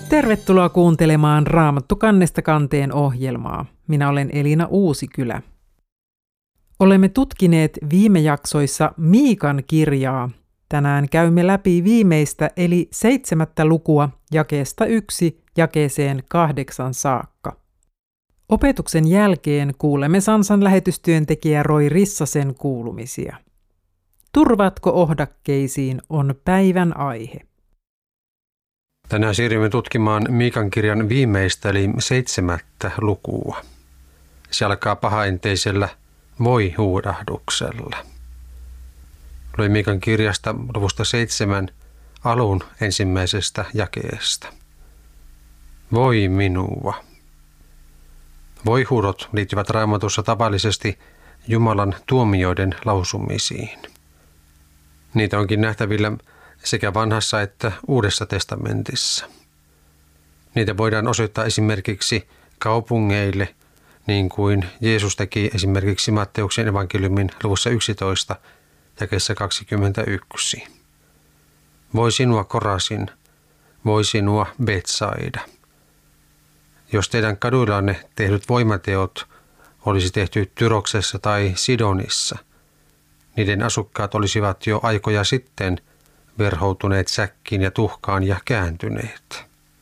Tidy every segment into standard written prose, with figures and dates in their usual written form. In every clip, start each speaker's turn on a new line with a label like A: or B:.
A: Tervetuloa kuuntelemaan Raamattu kannesta kanteen ohjelmaa. Minä olen Elina Uusikylä. Olemme tutkineet viime jaksoissa Miikan kirjaa. Tänään käymme läpi viimeistä eli 7. lukua jakeesta 1 jakeeseen 8 saakka. Opetuksen jälkeen kuulemme Sansan lähetystyöntekijä Roy Rissasen kuulumisia. Turvatko ohdakkeisiin on päivän aihe.
B: Tänään siirrymme tutkimaan Miikan kirjan viimeistä eli 7. lukua. Se alkaa pahaenteisellä voi-huudahduksella. Luen Miikan kirjasta luvusta 7 alun ensimmäisestä jakeesta. Voi minua. Voi-huudot liittyvät Raamatussa tavallisesti Jumalan tuomioiden lausumisiin. Niitä onkin nähtävillä sekä vanhassa että uudessa testamentissa. Niitä voidaan osoittaa esimerkiksi kaupungeille, niin kuin Jeesus teki esimerkiksi Matteuksen evankeliumin luvussa 11, jakeessa 21. Voi sinua Korasin, voi sinua Betsaida. Jos teidän kaduillanne tehdyt voimateot olisi tehty Tyroksessa tai Sidonissa, niiden asukkaat olisivat jo aikoja sitten verhoutuneet säkkiin ja tuhkaan ja kääntyneet.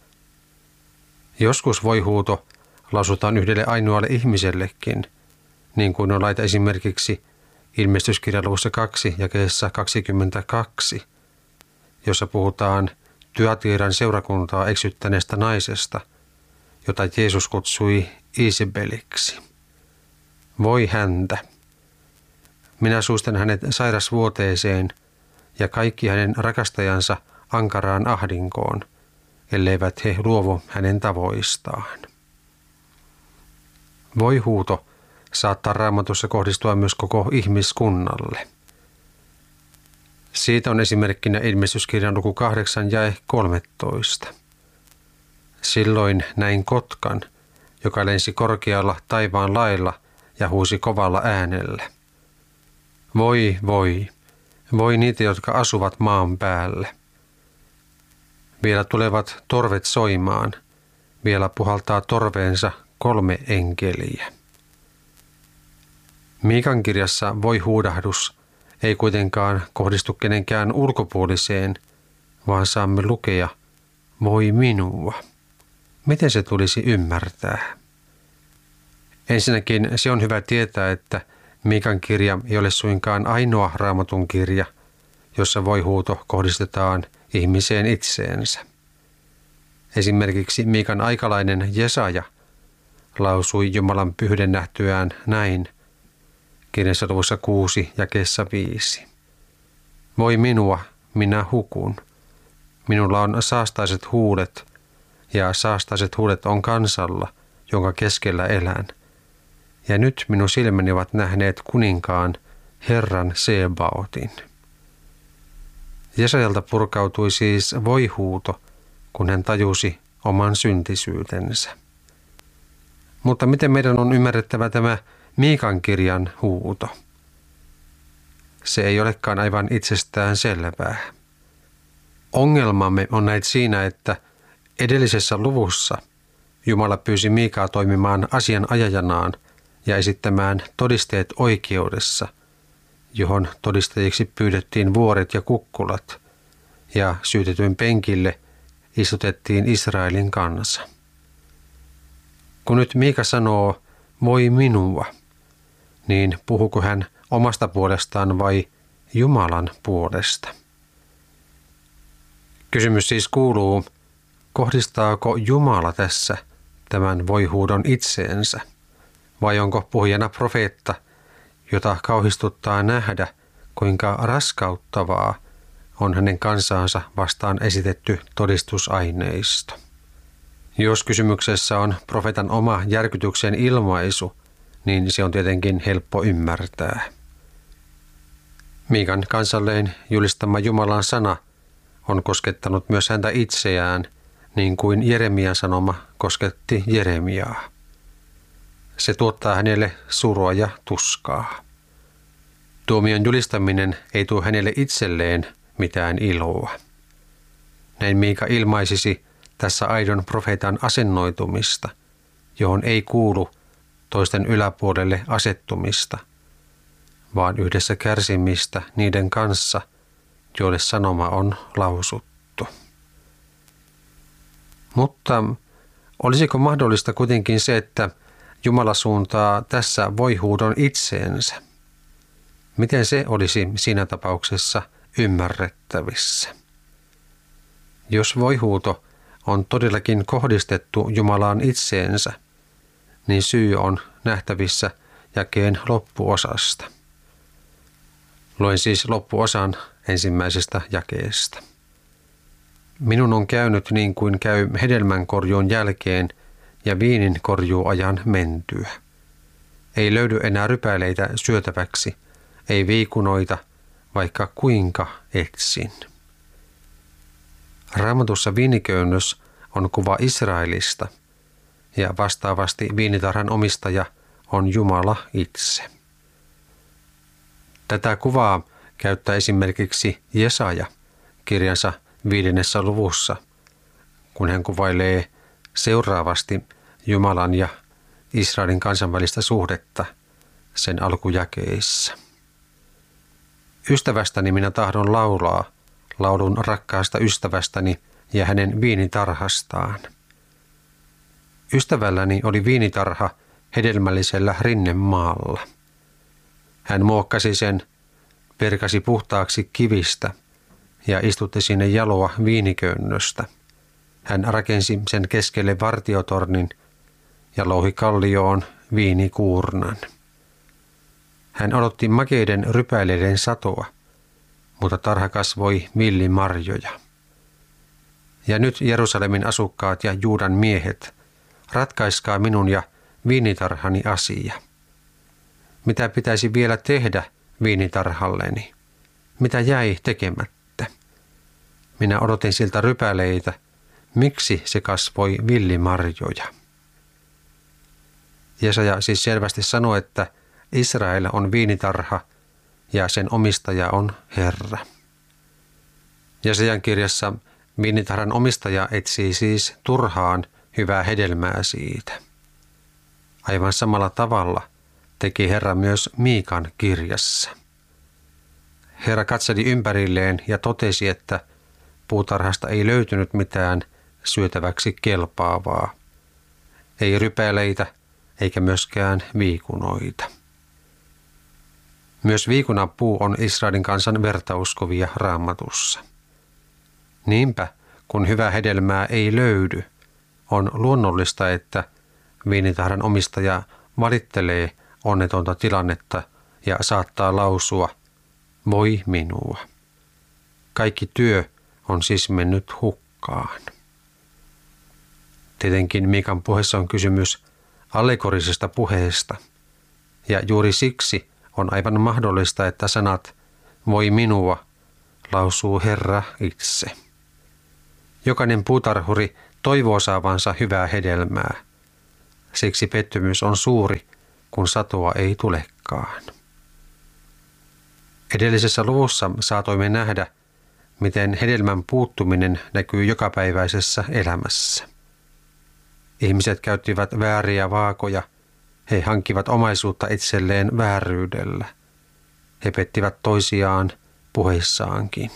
B: Joskus voi-huuto lausutaan yhdelle ainoalle ihmisellekin, niin kuin on laita esimerkiksi Ilmestyskirjan luvussa 2 jakeessa 22, jossa puhutaan Tyatiiran seurakuntaa eksyttäneestä naisesta, jota Jeesus kutsui Isabeliksi. Voi häntä. Minä suistan hänet sairasvuoteeseen ja kaikki hänen rakastajansa ankaraan ahdinkoon, elleivät he luovu hänen tavoistaan. Voi-huuto saattaa Raamatussa kohdistua myös koko ihmiskunnalle. Siitä on esimerkkinä Ilmestyskirjan luku 8 jae 13. Silloin näin kotkan, joka lensi korkealla taivaan lailla ja huusi kovalla äänellä. Voi, voi, voi niitä, jotka asuvat maan päällä. Vielä tulevat torvet soimaan, vielä puhaltaa torveensa 3 enkeliä. Miikan kirjassa voi-huudahdus ei kuitenkaan kohdistu kenenkään ulkopuoliseen, vaan saamme lukea voi minua. Miten se tulisi ymmärtää? Ensinnäkin se on hyvä tietää, että Miikan kirja ei ole suinkaan ainoa Raamatun kirja, jossa voi-huuto kohdistetaan ihmiseen itseensä. Esimerkiksi Miikan aikalainen Jesaja lausui Jumalan pyhyyden nähtyään näin, kirjassa luvussa 6 jakeessa 5. Voi minua, minä hukun. Minulla on saastaiset huulet, ja saastaiset huulet on kansalla, jonka keskellä elän. Ja nyt minun silmäni ovat nähneet kuninkaan, Herran Sebaotin. Jesajalta purkautui siis voi-huuto, kun hän tajusi oman syntisyytensä. Mutta miten meidän on ymmärrettävä tämä Miikan kirjan huuto? Se ei olekaan aivan itsestään selvää. Ongelmamme on näet siinä, että edellisessä luvussa Jumala pyysi Miikaa toimimaan asianajajanaan ja esittämään todisteet oikeudessa, johon todistajiksi pyydettiin vuoret ja kukkulat, ja syytetyn penkille istutettiin Israelin kansa. Kun nyt Miika sanoo, voi minua, niin puhuuko hän omasta puolestaan vai Jumalan puolesta? Kysymys siis kuuluu, kohdistaako Jumala tässä tämän voi-huudon itseensä, vai onko puhujana profeetta, jota kauhistuttaa nähdä, kuinka raskauttavaa on hänen kansaansa vastaan esitetty todistusaineisto. Jos kysymyksessä on profeetan oma järkytyksen ilmaisu, niin se on tietenkin helppo ymmärtää. Miikan kansalleen julistama Jumalan sana on koskettanut myös häntä itseään, niin kuin Jeremian sanoma kosketti Jeremiaa. Se tuottaa hänelle surua ja tuskaa. Tuomion julistaminen ei tuo hänelle itselleen mitään iloa. Näin Miika ilmaisisi tässä aidon profeetan asennoitumista, johon ei kuulu toisten yläpuolelle asettumista, vaan yhdessä kärsimistä niiden kanssa, joille sanoma on lausuttu. Mutta olisiko mahdollista kuitenkin se, että Jumala suuntaa tässä voihuudon itseensä? Miten se olisi siinä tapauksessa ymmärrettävissä? Jos voihuuto on todellakin kohdistettu Jumalaan itseensä, niin syy on nähtävissä jakeen loppuosasta. Luen siis loppuosan ensimmäisestä jakeesta. Minun on käynyt niin kuin käy hedelmänkorjuun jälkeen ja viininkorjuuajan mentyä. Ei löydy enää rypäleitä syötäväksi, ei viikunoita, vaikka kuinka etsin. Raamatussa viiniköynnös on kuva Israelista, ja vastaavasti viinitarhan omistaja on Jumala itse. Tätä kuvaa käyttää esimerkiksi Jesaja kirjansa 5. luvussa, kun hän kuvailee seuraavasti Jumalan ja Israelin kansan välistä suhdetta sen alkujakeissa. Ystävästäni minä tahdon laulaa, laulun rakkaasta ystävästäni ja hänen viinitarhastaan. Ystävälläni oli viinitarha hedelmällisellä rinnemaalla. Hän muokkasi sen, perkasi puhtaaksi kivistä ja istutti sinne jaloa viiniköynnöstä. Hän rakensi sen keskelle vartiotornin ja louhi kallioon viinikuurnan. Hän odotti makeiden rypäileiden satoa, mutta tarha kasvoi villimarjoja. Ja nyt Jerusalemin asukkaat ja Juudan miehet, ratkaiskaa minun ja viinitarhani asia. Mitä pitäisi vielä tehdä viinitarhalleni? Mitä jäi tekemättä? Minä odotin siltä rypäleitä. Miksi se kasvoi villimarjoja? Jesaja siis selvästi sanoi, että Israel on viinitarha ja sen omistaja on Herra. Jesajan kirjassa viinitarhan omistaja etsii siis turhaan hyvää hedelmää siitä. Aivan samalla tavalla teki Herra myös Miikan kirjassa. Herra katseli ympärilleen ja totesi, että puutarhasta ei löytynyt mitään syötäväksi kelpaavaa. Ei rypäleitä eikä myöskään viikunoita. Myös viikunapuu on Israelin kansan vertauskuvia Raamatussa. Niinpä, kun hyvää hedelmää ei löydy, on luonnollista, että viinitarhan omistaja valittelee onnetonta tilannetta ja saattaa lausua, voi minua. Kaikki työ on siis mennyt hukkaan. Tietenkin Miikan puheessa on kysymys allegorisesta puheesta, ja juuri siksi on aivan mahdollista, että sanat voi minua lausuu Herra itse. Jokainen puutarhuri toivoo saavansa hyvää hedelmää. Siksi pettymys on suuri, kun satoa ei tulekaan. Edellisessä luvussa saatoimme nähdä, miten hedelmän puuttuminen näkyy jokapäiväisessä elämässä. Ihmiset käyttivät vääriä vaakoja. He hankkivat omaisuutta itselleen vääryydellä. He pettivät toisiaan puheissaankin.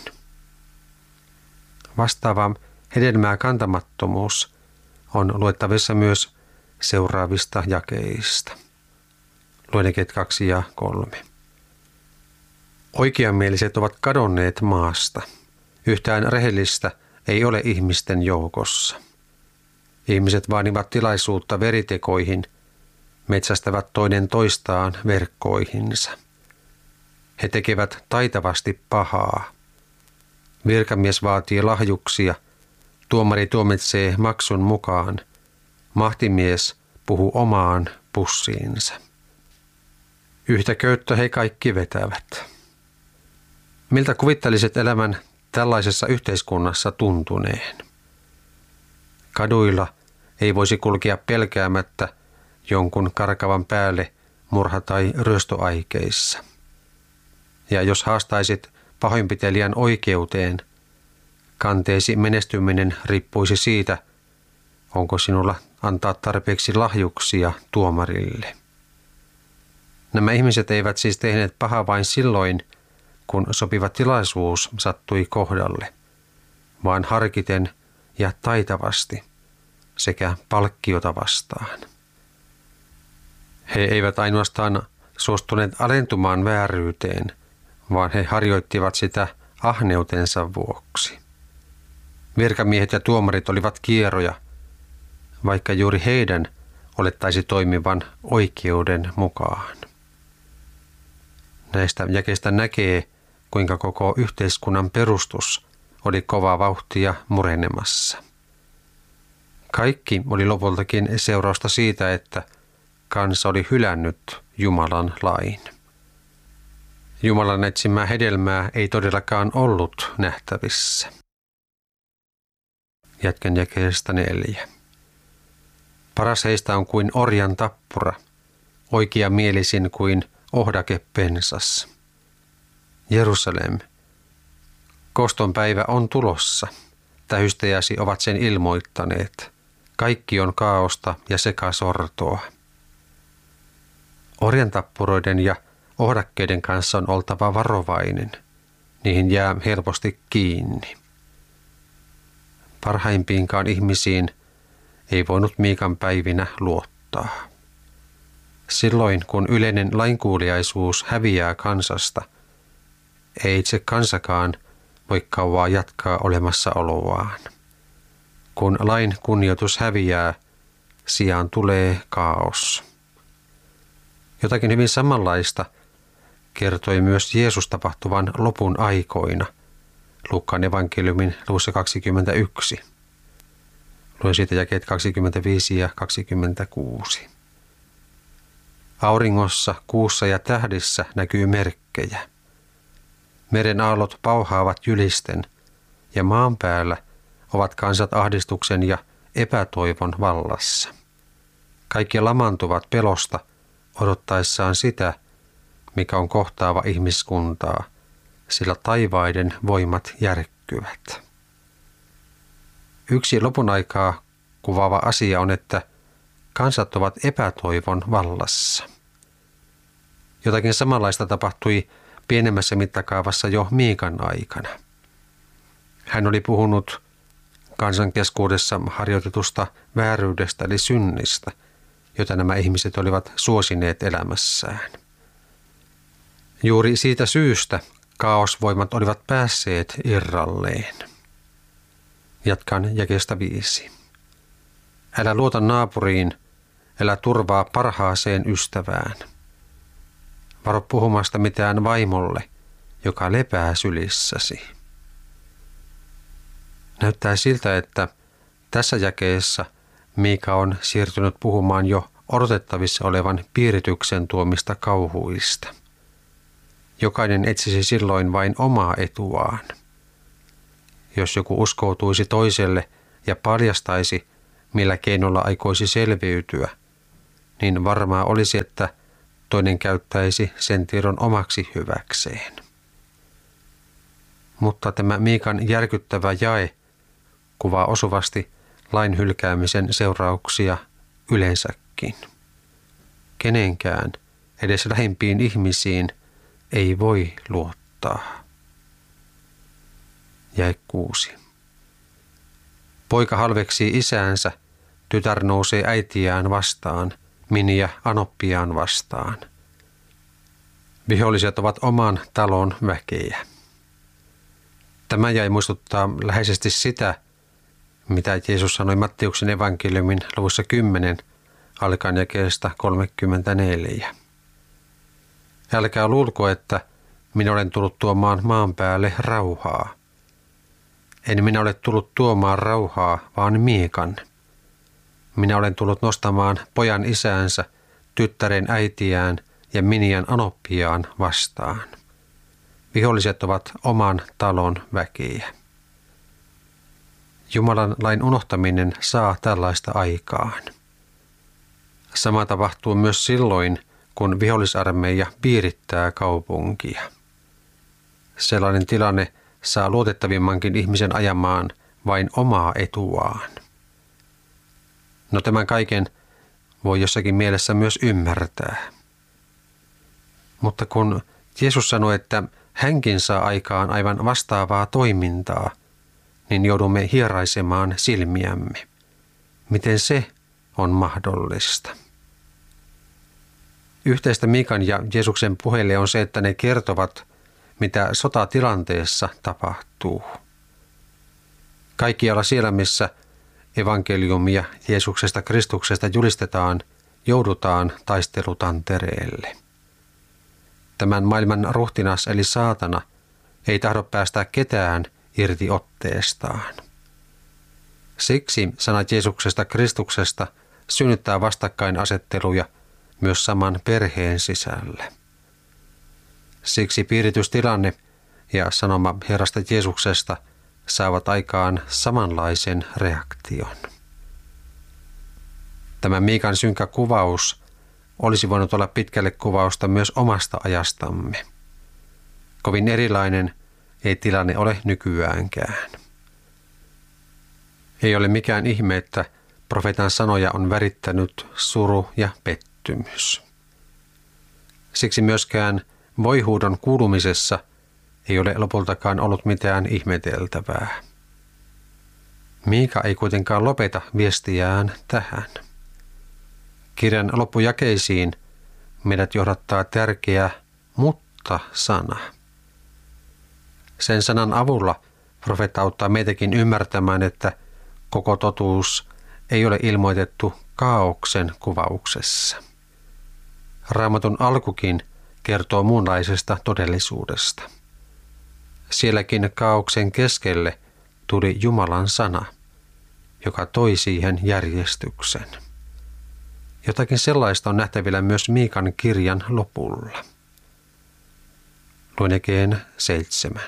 B: Vastaava hedelmää kantamattomuus on luettavissa myös seuraavista jakeista. Luen jakeet 2 ja 3. Oikeamieliset ovat kadonneet maasta. Yhtään rehellistä ei ole ihmisten joukossa. Ihmiset vaanivat tilaisuutta veritekoihin, metsästävät toinen toistaan verkkoihinsa. He tekevät taitavasti pahaa. Virkamies vaatii lahjuksia, tuomari tuomitsee maksun mukaan, mahtimies puhuu omaan pussiinsa. Yhtä köyttä he kaikki vetävät. Miltä kuvittelisit elämän tällaisessa yhteiskunnassa tuntuneen? Kaduilla ei voisi kulkea pelkäämättä jonkun karkavan päälle murha- tai ryöstöaikeissa. Ja jos haastaisit pahoinpitelijän oikeuteen, kanteesi menestyminen riippuisi siitä, onko sinulla antaa tarpeeksi lahjuksia tuomarille. Nämä ihmiset eivät siis tehneet pahaa vain silloin, kun sopiva tilaisuus sattui kohdalle, vaan harkiten ja taitavasti sekä palkkiota vastaan. He eivät ainoastaan suostuneet alentumaan vääryyteen, vaan he harjoittivat sitä ahneutensa vuoksi. Virkamiehet ja tuomarit olivat kieroja, vaikka juuri heidän olettaisi toimivan oikeuden mukaan. Näistä jakeista näkee, kuinka koko yhteiskunnan perustus oli kovaa vauhtia murenemassa. Kaikki oli lopultakin seurausta siitä, että kansa oli hylännyt Jumalan lain. Jumalan etsimää hedelmää ei todellakaan ollut nähtävissä. Jatkan jakeesta 4. Paras heistä on kuin orjan tappura, oikeamielisin kuin ohdake pensas. Jerusalem, koston päivä on tulossa. Tähystäjäsi ovat sen ilmoittaneet. Kaikki on kaaosta ja sekasortoa. Orjantappuroiden ja ohdakkeiden kanssa on oltava varovainen. Niihin jää helposti kiinni. Parhaimpiinkaan ihmisiin ei voinut Miikan päivinä luottaa. Silloin, kun yleinen lainkuuliaisuus häviää kansasta, ei itse kansakaan voi kauaa jatkaa olemassaoloaan. Kun lain kunnioitus häviää, sijaan tulee kaos. Jotakin hyvin samanlaista kertoi myös Jeesus tapahtuvan lopun aikoina, Luukkaan evankeliumin luvussa 21. Luen siitä jakeet 25 ja 26. Auringossa, kuussa ja tähdissä näkyy merkkejä. Meren aallot pauhaavat jylisten, ja maan päällä ovat kansat ahdistuksen ja epätoivon vallassa. Kaikki lamantuvat pelosta odottaessaan sitä, mikä on kohtaava ihmiskuntaa, sillä taivaiden voimat järkkyvät. Yksi lopun aikaa kuvaava asia on, että kansat ovat epätoivon vallassa. Jotakin samanlaista tapahtui pienemmässä mittakaavassa jo Miikan aikana. Hän oli puhunut kansan keskuudessa harjoitetusta vääryydestä eli synnistä, jota nämä ihmiset olivat suosineet elämässään. Juuri siitä syystä kaosvoimat olivat päässeet irralleen. Jatkan jakeesta 5. Älä luota naapuriin, älä turvaa parhaaseen ystävään. Varo puhumasta mitään vaimolle, joka lepää sylissäsi. Näyttää siltä, että tässä jakeessa Miika on siirtynyt puhumaan jo odotettavissa olevan piirityksen tuomista kauhuista. Jokainen etsisi silloin vain omaa etuaan. Jos joku uskoutuisi toiselle ja paljastaisi, millä keinolla aikoisi selviytyä, niin varmaa olisi, että toinen käyttäisi sen tiedon omaksi hyväkseen. Mutta tämä Miikan järkyttävä jae kuvaa osuvasti lain hylkäämisen seurauksia yleensäkin. Kenenkään, edes lähimpiin ihmisiin, ei voi luottaa. Jae 6. Poika halveksii isäänsä, tytär nousee äitiään vastaan, miniä anoppiaan vastaan. Viholliset ovat oman talon väkeä. Tämä jae muistuttaa läheisesti sitä, mitä Jeesus sanoi Matteuksen evankeliumin luvussa 10, alkaen jakeesta 34. Älkää luulko, että minä olen tullut tuomaan maan päälle rauhaa. En minä ole tullut tuomaan rauhaa, vaan Miikan. Minä olen tullut nostamaan pojan isäänsä, tyttären äitiään ja miniän anoppiaan vastaan. Viholliset ovat oman talon väkeä. Jumalan lain unohtaminen saa tällaista aikaan. Sama tapahtuu myös silloin, kun vihollisarmeija piirittää kaupunkia. Sellainen tilanne saa luotettavimmankin ihmisen ajamaan vain omaa etuaan. No tämän kaiken voi jossakin mielessä myös ymmärtää. Mutta kun Jeesus sanoi, että hänkin saa aikaan aivan vastaavaa toimintaa, niin joudumme hieraisemaan silmiämme. Miten se on mahdollista? Yhteistä Miikan ja Jeesuksen puheille on se, että ne kertovat, mitä sotatilanteessa tapahtuu. Kaikkialla siellä, missä evankeliumia Jeesuksesta Kristuksesta julistetaan, joudutaan taistelutantereelle. Tämän maailman ruhtinas eli saatana ei tahdo päästää ketään irti otteestaan. Siksi sanat Jeesuksesta Kristuksesta synnyttää vastakkainasetteluja myös saman perheen sisällä. Siksi piiritystilanne ja sanoma Herrasta Jeesuksesta saavat aikaan samanlaisen reaktion. Tämä Miikan synkkä kuvaus olisi voinut olla pitkälle kuvausta myös omasta ajastamme. Kovin erilainen ei tilanne ole nykyäänkään. Ei ole mikään ihme, että profeetan sanoja on värittänyt suru ja pettymys. Siksi myöskään voihuudon kuulumisessa ei ole lopultakaan ollut mitään ihmeteltävää. Miika ei kuitenkaan lopeta viestiään tähän. Kirjan loppujakeisiin meidät johdattaa tärkeä mutta-sana. Sen sanan avulla profeetta auttaa meitäkin ymmärtämään, että koko totuus ei ole ilmoitettu kaaoksen kuvauksessa. Raamatun alkukin kertoo muunlaisesta todellisuudesta. Sielläkin kaaoksen keskelle tuli Jumalan sana, joka toi siihen järjestyksen. Jotakin sellaista on nähtävillä myös Miikan kirjan lopulla. Luen jakeen 7.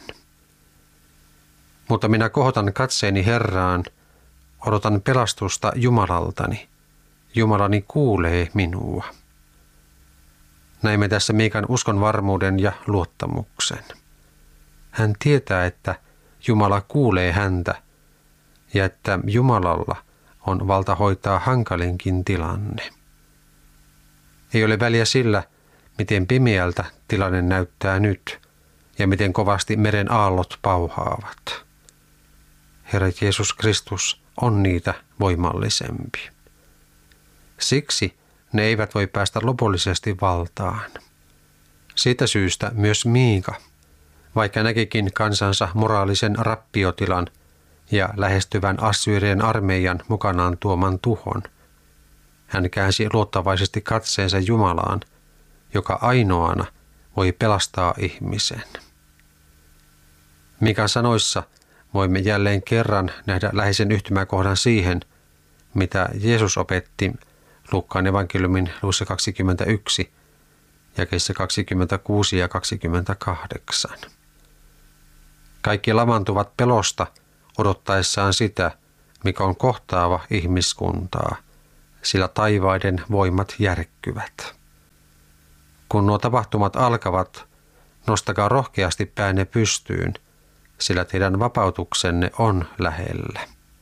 B: Mutta minä kohotan katseeni Herraan, odotan pelastusta Jumalaltani. Jumalani kuulee minua. Näimme tässä Miikan uskon varmuuden ja luottamuksen. Hän tietää, että Jumala kuulee häntä ja että Jumalalla on valta hoitaa hankalinkin tilanne. Ei ole väliä sillä, miten pimeältä tilanne näyttää nyt ja miten kovasti meren aallot pauhaavat. Herra Jeesus Kristus on niitä voimallisempi. Siksi ne eivät voi päästä lopullisesti valtaan. Siitä syystä myös Miika, vaikka näkikin kansansa moraalisen rappiotilan ja lähestyvän Assyrien armeijan mukanaan tuoman tuhon, hän käänsi luottavaisesti katseensa Jumalaan, joka ainoana voi pelastaa ihmisen. Miikan sanoissa voimme jälleen kerran nähdä läheisen yhtymäkohdan siihen, mitä Jeesus opetti Luukkaan evankeliumin luvussa 21, jakeissa 26 ja 28. Kaikki lamantuvat pelosta odottaessaan sitä, mikä on kohtaava ihmiskuntaa, sillä taivaiden voimat järkkyvät. Kun nuo tapahtumat alkavat, nostakaa rohkeasti päänne pystyyn, sillä teidän vapautuksenne on lähellä.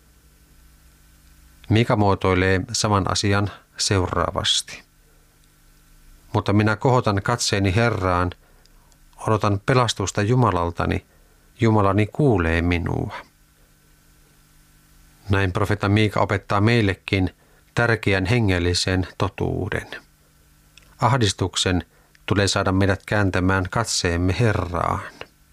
B: Miika muotoilee saman asian seuraavasti. Mutta minä kohotan katseeni Herraan, odotan pelastusta Jumalaltani, Jumalani kuulee minua. Näin profeetta Miika opettaa meillekin tärkeän hengellisen totuuden. Ahdistuksen tulee saada meidät kääntämään katseemme Herraan.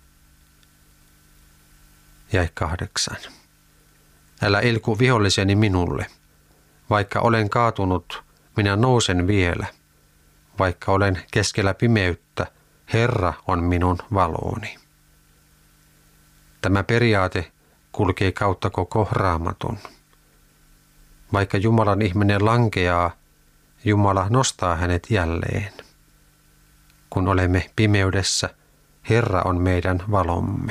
B: Jae 8. Älä ilku viholliseni minulle. Vaikka olen kaatunut, minä nousen vielä. Vaikka olen keskellä pimeyttä, Herra on minun valoni. Tämä periaate kulkee kautta koko Raamatun. Vaikka Jumalan ihminen lankeaa, Jumala nostaa hänet jälleen. Kun olemme pimeydessä, Herra on meidän valomme.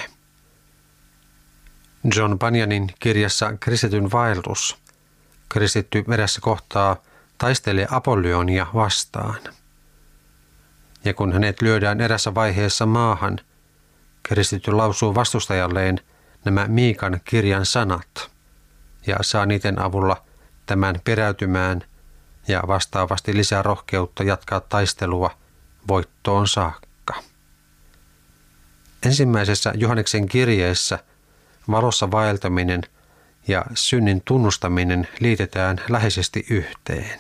B: John Bunyanin kirjassa Kristityn vaellus kristitty erässä kohtaa taistelee Apollyonia vastaan. Ja kun hänet lyödään erässä vaiheessa maahan, kristitty lausuu vastustajalleen nämä Miikan kirjan sanat ja saa niiden avulla tämän peräytymään ja vastaavasti lisää rohkeutta jatkaa taistelua voittoon saakka. Ensimmäisessä Johanneksen kirjeessä valossa vaeltaminen ja synnin tunnustaminen liitetään läheisesti yhteen.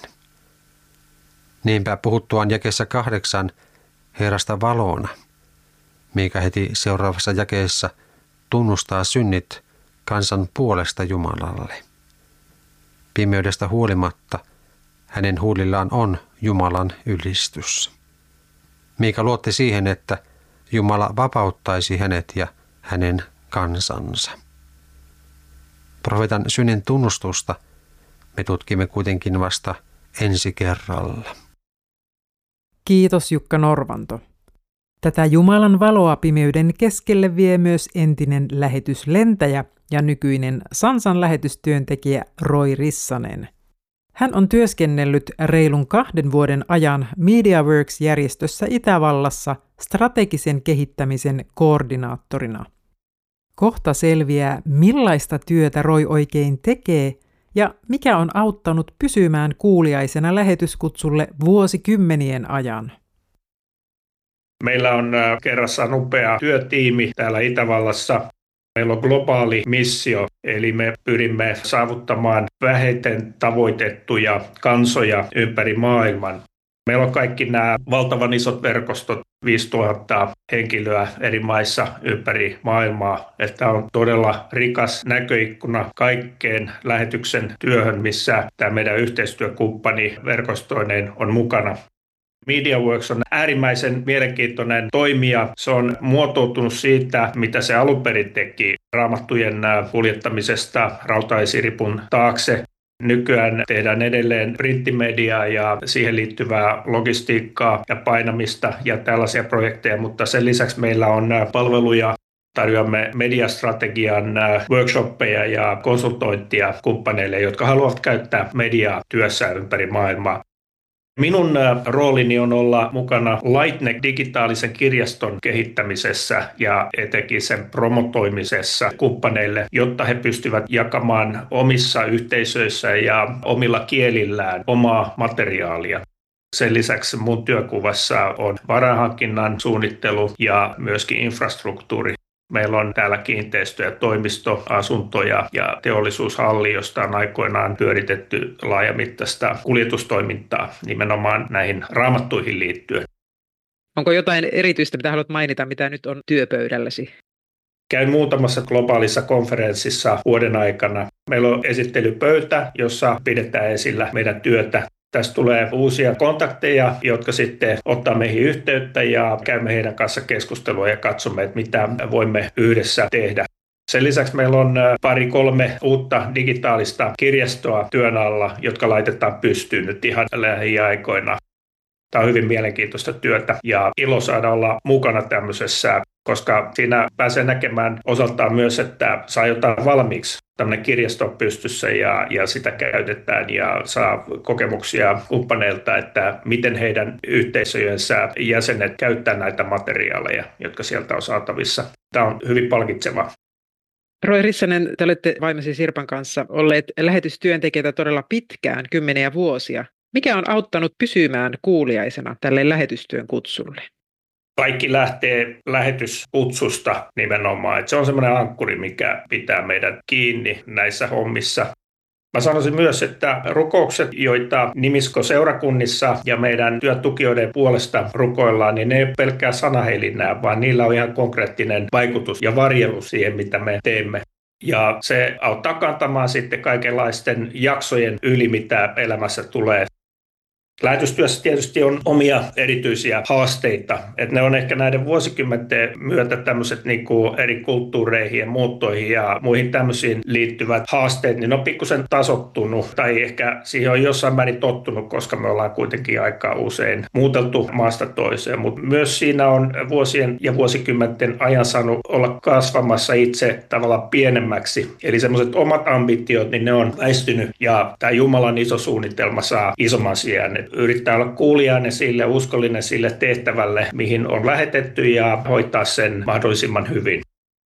B: Niinpä puhuttuaan jakeessa 8 Herrasta valona, Miika heti seuraavassa jakeessa tunnustaa synnit kansan puolesta Jumalalle. Pimeydestä huolimatta hänen huulillaan on Jumalan ylistys. Miika luotti siihen, että Jumala vapauttaisi hänet ja hänen kansansa. Profeetan synnin tunnustusta me tutkimme kuitenkin vasta ensi kerralla.
A: Kiitos Jukka Norvanto. Tätä Jumalan valoa pimeyden keskelle vie myös entinen lähetyslentäjä ja nykyinen Sansan lähetystyöntekijä Roy Rissanen. Hän on työskennellyt reilun 2 vuoden ajan MediaWorks-järjestössä Itävallassa strategisen kehittämisen koordinaattorina. Kohta selviää, millaista työtä Roy oikein tekee ja mikä on auttanut pysymään kuuliaisena lähetyskutsulle vuosikymmenien ajan.
C: Meillä on kerrassaan upea työtiimi täällä Itävallassa. Meillä on globaali missio, eli me pyrimme saavuttamaan vähiten tavoitettuja kansoja ympäri maailman. Meillä on kaikki nämä valtavan isot verkostot, 5000 henkilöä eri maissa ympäri maailmaa. Että on todella rikas näköikkuna kaikkeen lähetyksen työhön, missä tämä meidän yhteistyökumppani verkostoineen on mukana. MediaWorks on äärimmäisen mielenkiintoinen toimija. Se on muotoutunut siitä, mitä se alun perin teki raamattujen kuljettamisesta rautaesiripun taakse. Nykyään tehdään edelleen printtimediaa ja siihen liittyvää logistiikkaa ja painamista ja tällaisia projekteja, mutta sen lisäksi meillä on palveluja. Tarjoamme mediastrategian workshoppeja ja konsultointia kumppaneille, jotka haluavat käyttää mediaa työssään ympäri maailmaa. Minun roolini on olla mukana Lightneck digitaalisen kirjaston kehittämisessä ja etenkin sen promotoimisessa kumppaneille, jotta he pystyvät jakamaan omissa yhteisöissä ja omilla kielillään omaa materiaalia. Sen lisäksi mun työkuvassa on varainhankinnan suunnittelu ja myöskin infrastruktuuri. Meillä on täällä kiinteistöjä, toimisto, asuntoja ja teollisuushalli, josta on aikoinaan pyöritetty laajamittaista kuljetustoimintaa nimenomaan näihin raamattuihin liittyen.
A: Onko jotain erityistä, mitä haluat mainita, mitä nyt on työpöydälläsi?
C: Käyn muutamassa globaalissa konferenssissa vuoden aikana. Meillä on esittelypöytä, jossa pidetään esillä meidän työtä. Tästä tulee uusia kontakteja, jotka sitten ottaa meihin yhteyttä ja käymme heidän kanssa keskustelua ja katsomme, että mitä voimme yhdessä tehdä. Sen lisäksi meillä on 2-3 uutta digitaalista kirjastoa työn alla, jotka laitetaan pystyyn nyt ihan lähiaikoina. Tämä on hyvin mielenkiintoista työtä ja ilo saada olla mukana tämmöisessä, koska siinä pääsee näkemään osaltaan myös, että saa jotain valmiiksi. Tämmöinen kirjasto on pystyssä ja sitä käytetään ja saa kokemuksia kumppaneilta, että miten heidän yhteisöjensä jäsenet käyttää näitä materiaaleja, jotka sieltä on saatavissa. Tämä on hyvin palkitsevaa.
A: Roy Rissanen, te olette vaimosi Sirpan kanssa olleet lähetystyöntekijöitä todella pitkään, kymmeniä vuosia. Mikä on auttanut pysymään kuuliaisena tälle lähetystyön kutsulle?
C: Kaikki lähtee lähetyskutsusta nimenomaan. Että se on semmoinen ankkuri, mikä pitää meidät kiinni näissä hommissa. Mä sanoisin myös, että rukoukset, joita Nimisko-seurakunnissa ja meidän työtukijoiden puolesta rukoillaan, niin ne ei ole pelkkää sanahelinää, vaan niillä on ihan konkreettinen vaikutus ja varjelus siihen, mitä me teemme. Ja se auttaa kantamaan sitten kaikenlaisten jaksojen yli, mitä elämässä tulee. Lähetystyössä tietysti on omia erityisiä haasteita, että ne on ehkä näiden vuosikymmenten myötä tämmöiset eri kulttuureihin ja muuttoihin ja muihin tämmöisiin liittyvät haasteet, niin ne on pikkusen tasottunut tai ehkä siihen on jossain määrin tottunut, koska me ollaan kuitenkin aika usein muuteltu maasta toiseen, mutta myös siinä on vuosien ja vuosikymmenten ajan saanut olla kasvamassa itse tavallaan pienemmäksi, eli semmoiset omat ambitiot, niin ne on väistynyt ja tämä Jumalan iso suunnitelma saa isomman sijan. Yrittää olla kuulijainen sille, uskollinen sille tehtävälle, mihin on lähetetty ja hoitaa sen mahdollisimman hyvin.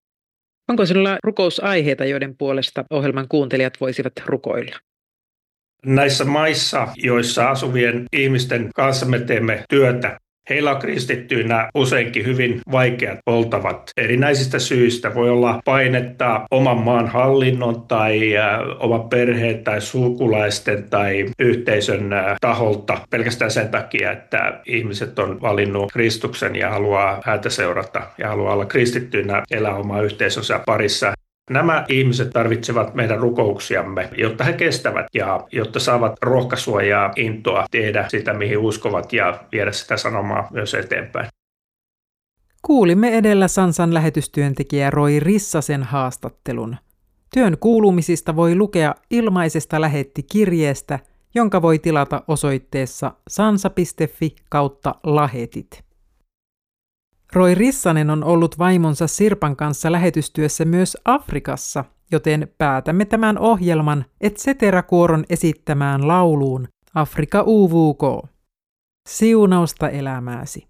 A: Onko sinulla rukousaiheita, joiden puolesta ohjelman kuuntelijat voisivat rukoilla?
C: Näissä maissa, joissa asuvien ihmisten kanssa me teemme työtä, heillä on kristittyinä useinkin hyvin vaikeat oltavat erinäisistä syistä. Voi olla painetta oman maan hallinnon tai oman perheen tai sukulaisten tai yhteisön taholta pelkästään sen takia, että ihmiset on valinnut Kristuksen ja haluaa häntä seurata ja haluaa olla kristittyinä, elää omaa yhteisönsä parissa. Nämä ihmiset tarvitsevat meidän rukouksiamme, jotta he kestävät ja jotta saavat rohkaisua ja intoa tehdä sitä, mihin uskovat ja viedä sitä sanomaa myös eteenpäin.
A: Kuulimme edellä Sansan lähetystyöntekijä Roy Rissasen haastattelun. Työn kuulumisista voi lukea ilmaisesta lähettikirjeestä, jonka voi tilata osoitteessa sansa.fi/lahetit. Roy Rissanen on ollut vaimonsa Sirpan kanssa lähetystyössä myös Afrikassa, joten päätämme tämän ohjelman Et cetera-kuoron esittämään lauluun Afrika UVK. Siunausta elämääsi.